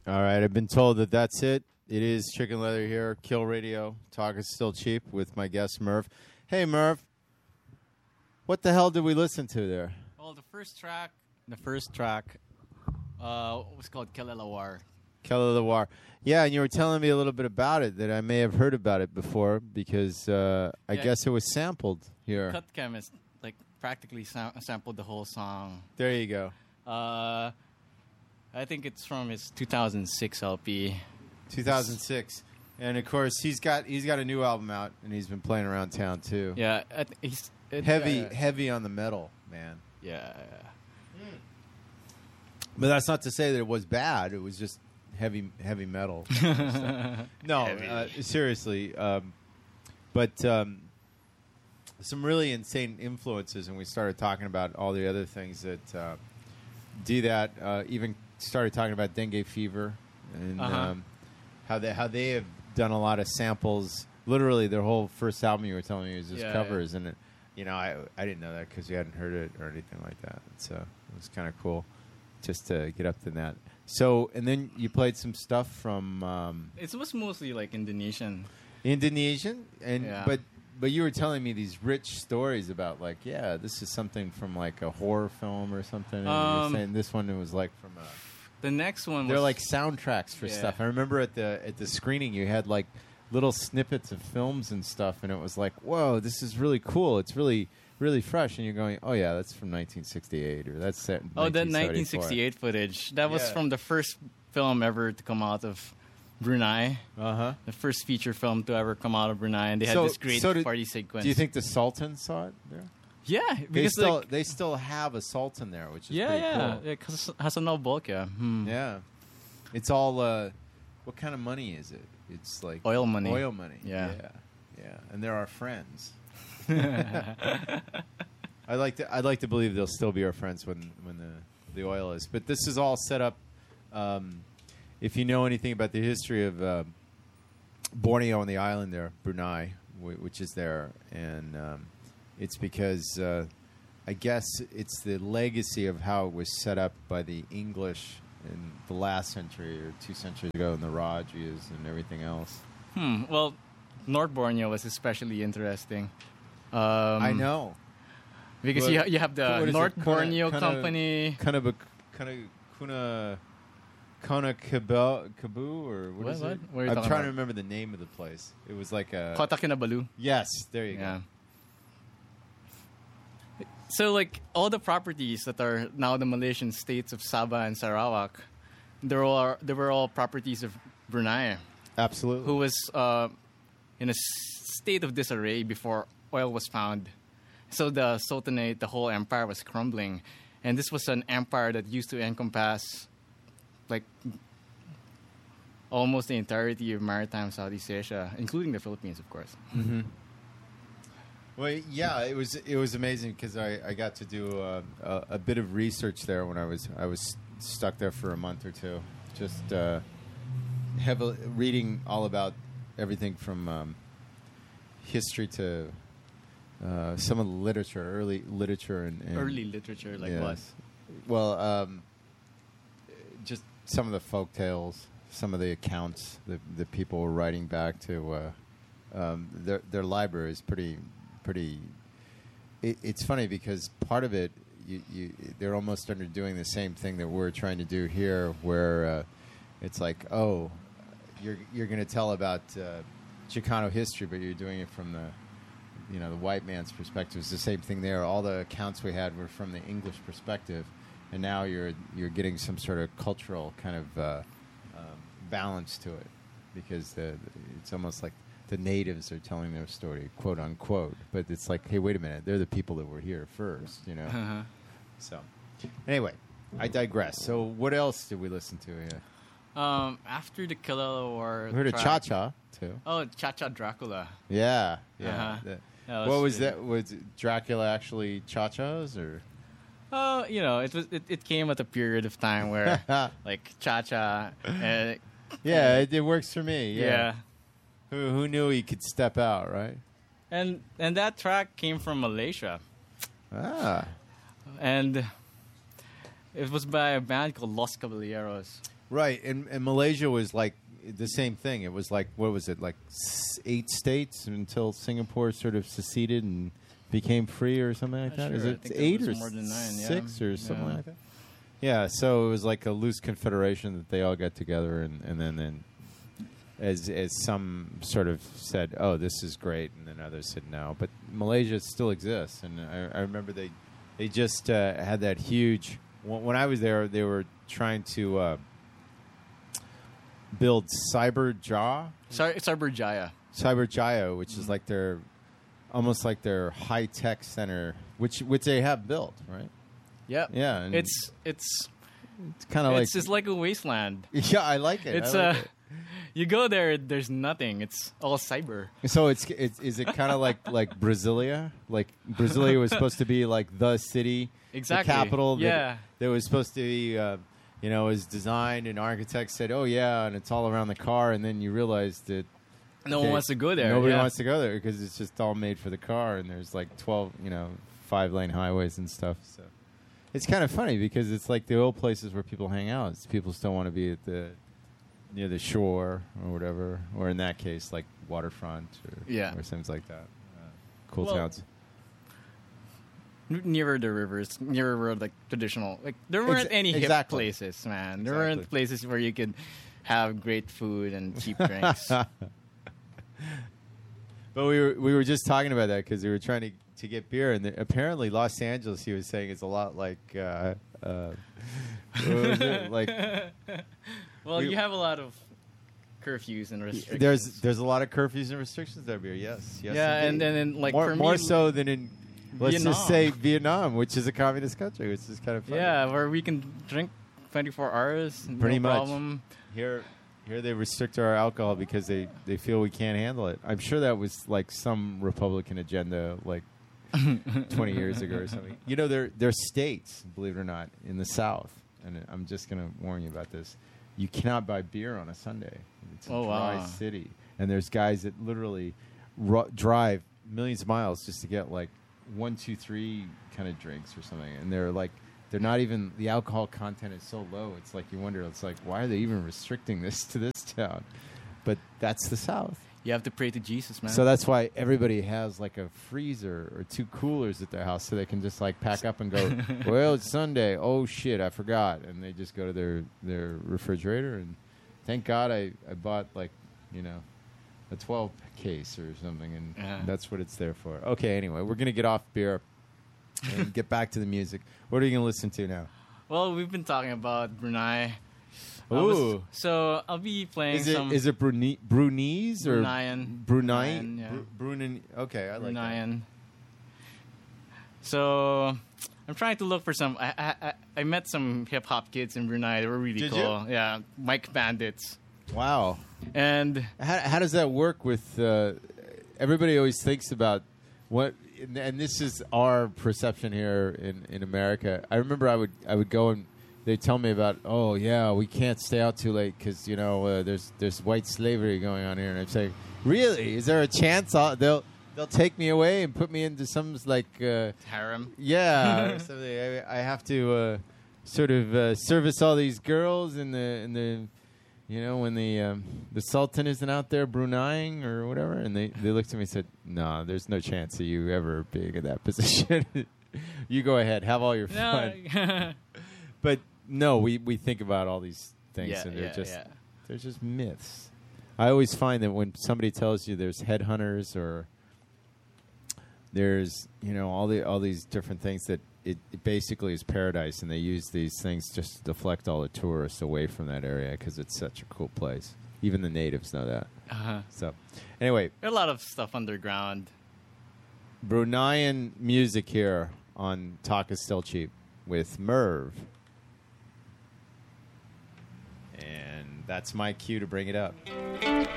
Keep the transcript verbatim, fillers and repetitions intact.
All right, I've been told that that's it. It is Chicken Leather here, Kill Radio. Talk is still cheap with my guest Merv. Hey Merv, what the hell did we listen to there? Well, the first track, the first track, uh, was called Kelelawar. Kelelawar. Yeah, and you were telling me a little bit about it that I may have heard about it before because uh, I Yeah. guess it was sampled here. Cut Chemist, like practically sam- sampled the whole song. There you go. Uh, I think it's from his two thousand six L P. two thousand six, and of course he's got he's got a new album out, and he's been playing around town too. Yeah, I th- he's it, Heavy, uh, heavy on the metal, man. Yeah, But that's not to say that it was bad. It was just heavy, heavy metal. no, Heavy. uh, seriously. Um, but um, some really insane influences, and we started talking about all the other things that uh, do that. Uh, even started talking about dengue fever and Uh-huh. um, how they how they have done a lot of samples. Literally, their whole first album you were telling me was just Yeah, covers, and it, you know, I I didn't know that because we hadn't heard it or anything like that. So it was kind of cool just to get up to that. So, and then you played some stuff from um, it was mostly like Indonesian. Indonesian, and Yeah. but but you were telling me these rich stories about like, yeah, this is something from like a horror film or something. And you were Um, saying this one was like from a. The next one They're was like soundtracks for Yeah. stuff. I remember at the at the screening you had like little snippets of films and stuff, and it was like, whoa, this is really cool. It's really really fresh, and you're going, oh yeah, that's from nineteen sixty-eight, or that's set in oh the nineteen nineteen seventy-four. sixty-eight footage. That was Yeah. from the first film ever to come out of Brunei. Uh huh. The first feature film to ever come out of Brunei, and they had So- this great so did- party sequence. Do you think the Sultan saw it there? Yeah, They because still like, they still have a Sultan there, which is yeah, pretty yeah, cool. yeah, because Hassanal Bolkiah. Hmm. Yeah, it's all. Uh, what kind of money is it? It's like Oil money. Oil money. Yeah. yeah, yeah. And they're our friends. I like to. I'd like to believe they'll still be our friends when when the the oil is. But this is all set up. Um, if you know anything about the history of uh, Borneo and the island there, Brunei, w- which is there, and um, it's because uh, I guess it's the legacy of how it was set up by the English in the last century or two centuries ago, and the Rajas and everything else. Hmm. Well, North Borneo was especially interesting. Um, I know. because What- you ha- you have what the is it? North Kuna- Borneo Kuna- Company. Kind of a kind of kuna Kona Kabu, Kabu or what What- is what? it? What are you I'm talking trying to about? remember the name of the place. It was like a Kota Kinabalu. yes. There you Yeah. go. So, like, all the properties that are now the Malaysian states of Sabah and Sarawak, they're all, they were all properties of Brunei, Absolutely. who was uh, in a s- state of disarray before oil was found. So the Sultanate, the whole empire, was crumbling. And this was an empire that used to encompass, like, almost the entirety of maritime Southeast Asia, including the Philippines, of course. Mm-hmm. Well, yeah, it was it was amazing because I, I got to do uh, a, a bit of research there when I was I was stuck there for a month or two, just uh, heavily reading all about everything from um, history to uh, some of the literature, early literature and, and Early literature, like yes. what? Well, um, just some of the folk tales, some of the accounts that, that people were writing back to uh, um, their their library is pretty pretty. It, it's funny because part of it, you, you they're almost under doing the same thing that we're trying to do here, where uh, it's like, oh, you're you're going to tell about uh, Chicano history, but you're doing it from the you know the white man's perspective. It's the same thing there. All the accounts we had were from the English perspective, and now you're you're getting some sort of cultural kind of uh, um, balance to it, because the, it's almost like the natives are telling their story, quote unquote. But it's like, hey, wait a minute, they're the people that were here first, you know. Uh-huh. So, anyway, I digress. So, what else did we listen to here? Um, after the Kilala War, We heard of track- Cha Cha too. Oh, Cha Cha Dracula. Yeah, yeah. Uh-huh. The- That what was really- that? Was Dracula actually Cha Cha's or? Oh, you know, it was it, it came at a period of time where like Cha Cha. Uh, Yeah, it, it works for me. Yeah. yeah. Who who knew he could step out, right? And and that track came from Malaysia, Ah. and it was by a band called Los Caballeros. Right, and, and Malaysia was like the same thing. It was like, what was it, like s- eight states until Singapore sort of seceded and became free or something like Not that? Is sure. I it think it eight was or more than nine, yeah. six or something Yeah. like that? Yeah, so it was like a loose confederation that they all got together, and, and then, then as as some sort of said, oh, this is great, and then others said no. But Malaysia still exists, and I, I remember they they just uh, had that huge. When, when I was there, they were trying to uh, build Cyberjaw, Sar- Cyberjaya. Cyberjaya, which Mm-hmm. is like their almost like their high tech center, which which they have built, right? Yep. Yeah, and It's it's it's kind of like it's just like a wasteland. yeah, I like it. It's I like uh, it. you go there, there's nothing. It's all cyber. So it's, it's is it kind of like like Brasilia? Like Brasilia was supposed to be like the city, Exactly. the capital. That, Yeah. that was supposed to be, uh, you know, was designed and architects said, oh yeah, and it's all around the car, and then you realize that No okay, one wants to go there. Nobody yeah. wants to go there because it's just all made for the car, and there's like twelve, you know, five lane highways and stuff. So it's kind of funny because it's like the old places where people hang out. It's people still want to be at the near the shore or whatever, or in that case, like waterfront or Yeah. or things like that. Uh, cool Well, towns. N- nearer the rivers, nearer like traditional. Like there weren't Ex- any hip exactly. places, man. There Exactly. weren't places where you could have great food and cheap drinks. But we were we were just talking about that because we were trying to to get beer, and the, apparently Los Angeles, he was saying, is a lot like uh, uh, what was it? like Well, We- you have a lot of curfews and restrictions. there's there's a lot of curfews and restrictions over here. Yes, yes. yeah, and indeed. then and, like more for more me, so than in let's just Vietnam. say Vietnam, which is a communist country, which is kind of funny. yeah, where we can drink twenty-four hours, Pretty no much. problem. Here here they restrict our alcohol because they, they feel we can't handle it. I'm sure that was like some Republican agenda like twenty years ago or something. You know, there there are states, believe it or not, in the South, and I'm just going to warn you about this. You cannot buy beer on a Sunday. It's a Oh, dry wow. city, and there's guys that literally ru- drive millions of miles just to get like one, two, three kind of drinks or something, and they're like, they're not even, the alcohol content is so low. It's like you wonder, it's like, why are they even restricting this to this town? But that's the South. You have to pray to Jesus, man. So that's why everybody has like a freezer or two coolers at their house so they can just like pack up and go, well, it's Sunday. Oh, shit, I forgot. And they just go to their, their refrigerator. And thank God I, I bought like, you know, a twelve case or something. And Yeah. that's what it's there for. Okay, anyway, we're going to get off beer and get back to the music. What are you going to listen to now? well, we've been talking about Brunei. I was- Ooh. so I'll be playing Is it, some is it Brunei, Brunese or Bruneian. Brunei? Bruneian, yeah. Bru- Brunen. Okay, I like that. Bruneian. So I'm trying to look for some. I I, I- I met some hip hop kids in Brunei. They were really Did you? cool. Yeah, Mike Bandits. Wow. And How, how does that work with uh, everybody always thinks about what and, and this is our perception here in, in America. I remember I would I would go and they tell me about, oh yeah, we can't stay out too late because you know uh, there's there's white slavery going on here, and I'd say, really, is there a chance I'll, they'll they'll take me away and put me into some like uh, harem. yeah or something. I, I have to uh, sort of uh, service all these girls in the in the you know, when the um, the Sultan isn't out there Bruneiing or whatever, and they, they looked at me and said, no, there's no chance of you ever being in that position. You go ahead, have all your No. fun. But no, we, we think about all these things, yeah, and they're yeah, just yeah. they're just myths. I always find that when somebody tells you there's headhunters or there's you know all the all these different things that it, it basically is paradise, and they use these things just to deflect all the tourists away from that area because it's such a cool place. Even the natives know that. Uh-huh. So, anyway, There's a lot of stuff underground. Bruneian music here on Talk is Still Cheap with Merv. And that's my cue to bring it up.